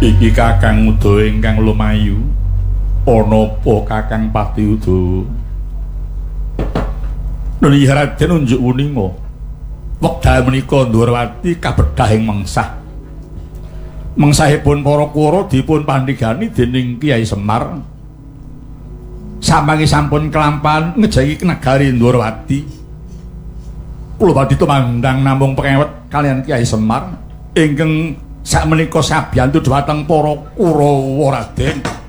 Iki Kakang Uda ingkang lumayu. Ana apa Kakang Pati Uda? Nuni Raden unjuk wuninga. Wekdal menika Ndrawati kabedhahing mengsah. Mengsahipun para Kura dipun pandhigani dening Kyai Semar. Sampangipun sampun kelampahan ngejagi negari Ndrawati. Kula badhe tumandang namung pengewet kalian Kyai Semar ingkang sakmenika sabiyantu dhateng para Kurawa Raden.